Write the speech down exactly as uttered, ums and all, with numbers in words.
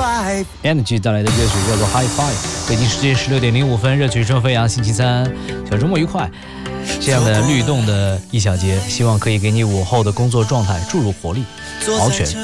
Energy 带来的歌曲叫做 High Five。北京时间十六点零五分，热曲声飞扬，星期三，小周末愉快。这样的律动的一小节，希望可以给你午后的工作状态注入活力。獒犬